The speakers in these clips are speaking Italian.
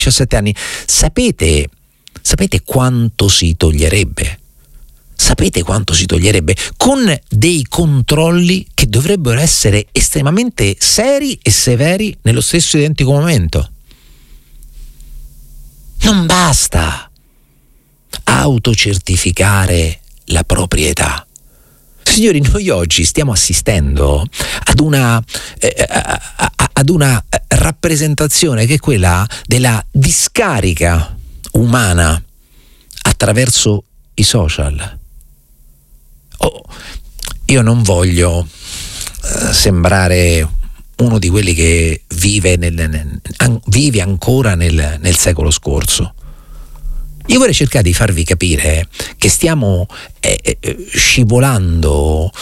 17 anni. Sapete quanto si toglierebbe? Sapete quanto si toglierebbe? Con dei controlli che dovrebbero essere estremamente seri e severi nello stesso identico momento. Non basta autocertificare la proprietà. Signori, noi oggi stiamo assistendo ad una rappresentazione che è quella della discarica umana attraverso i social. Io non voglio sembrare uno di quelli che vive ancora nel secolo scorso. Io vorrei cercare di farvi capire che stiamo scivolando,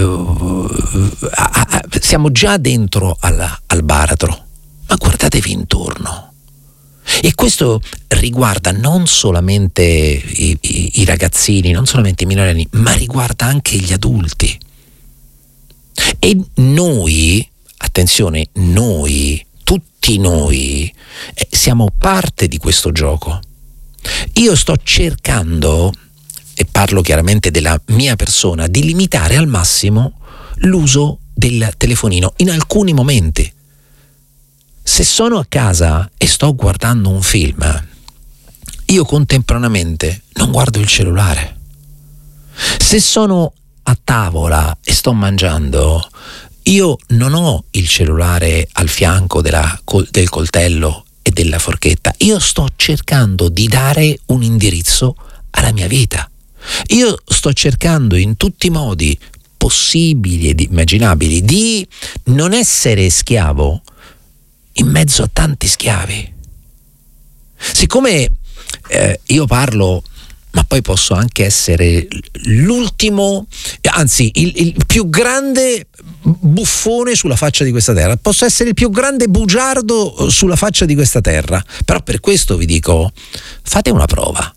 siamo già dentro al baratro, ma guardatevi intorno. E questo riguarda non solamente i ragazzini, non solamente i minorenni, ma riguarda anche gli adulti. E noi, attenzione, tutti noi, siamo parte di questo gioco. Io sto cercando, e parlo chiaramente della mia persona, di limitare al massimo l'uso del telefonino in alcuni momenti. Se sono a casa e sto guardando un film, io contemporaneamente non guardo il cellulare. Se sono a tavola e sto mangiando, io non ho il cellulare al fianco del coltello e della forchetta. Io sto cercando di dare un indirizzo alla mia vita. Io sto cercando in tutti i modi possibili ed immaginabili di non essere schiavo in mezzo a tanti schiavi. Siccome io parlo, ma poi posso anche essere l'ultimo, anzi il più grande buffone sulla faccia di questa terra, posso essere il più grande bugiardo sulla faccia di questa terra, però per questo vi dico, fate una prova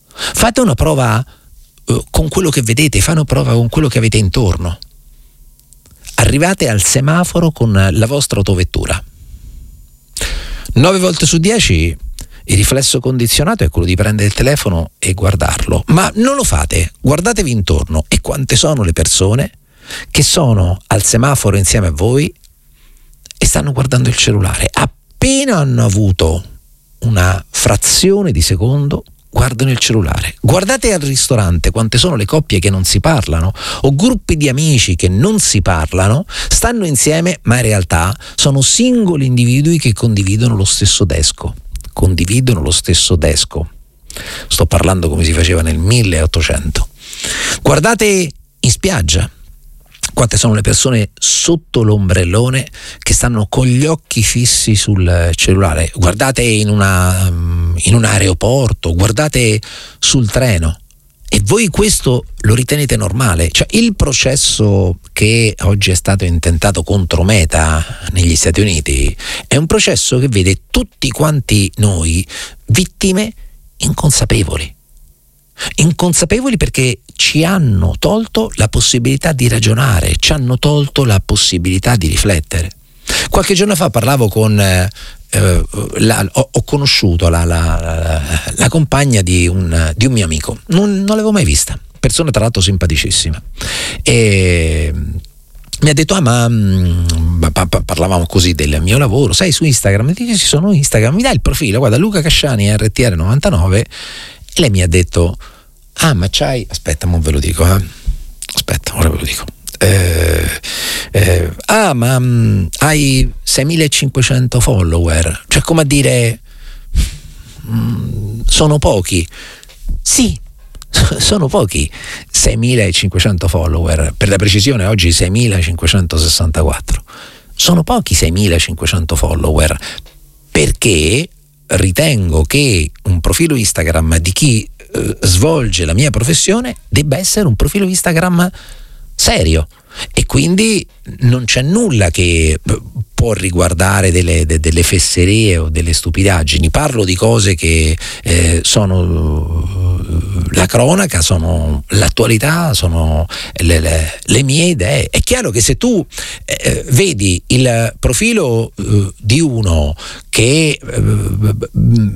con quello che vedete, fate una prova con quello che avete intorno. Arrivate al semaforo con la vostra autovettura, 9 volte su 10 il riflesso condizionato è quello di prendere il telefono e guardarlo, ma non lo fate. Guardatevi intorno e quante sono le persone che sono al semaforo insieme a voi e stanno guardando il cellulare. Appena hanno avuto una frazione di secondo guardano il cellulare. Guardate al ristorante quante sono le coppie che non si parlano o gruppi di amici che non si parlano, stanno insieme ma in realtà sono singoli individui che condividono lo stesso desco. Sto parlando come si faceva nel 1800. Guardate in spiaggia quante sono le persone sotto l'ombrellone che stanno con gli occhi fissi sul cellulare. Guardate in un aeroporto, guardate sul treno. E voi questo lo ritenete normale? Cioè, il processo che oggi è stato intentato contro Meta negli Stati Uniti è un processo che vede tutti quanti noi vittime inconsapevoli perché ci hanno tolto la possibilità di ragionare, ci hanno tolto la possibilità di riflettere. Qualche giorno fa parlavo con ho conosciuto la compagna di un mio amico, non l'avevo mai vista, persona tra l'altro simpaticissima, e mi ha detto parlavamo così del mio lavoro, sai, su Instagram, mi dice, sono Instagram, mi dai il profilo, guarda, Luca Casciani RTR 99, e lei mi ha detto ma c'hai, aspetta, mo ve lo dico, aspetta, ora ve lo dico, ma hai 6.500 follower, cioè come a dire sono pochi. Sì, sono pochi, 6.500 follower, per la precisione oggi 6.564, sono pochi 6.500 follower, perché ritengo che un profilo Instagram di chi svolge la mia professione debba essere un profilo Instagram serio, e quindi non c'è nulla che può riguardare delle fesserie o delle stupidaggini. Parlo di cose che sono la cronaca, sono l'attualità, sono le mie idee. È chiaro che se tu vedi il profilo di uno che